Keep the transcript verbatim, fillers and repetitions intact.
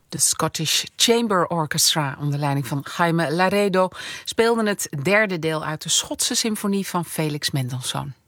De Scottish Chamber Orchestra onder leiding van Jaime Laredo speelden het derde deel uit de Schotse symfonie van Felix Mendelssohn.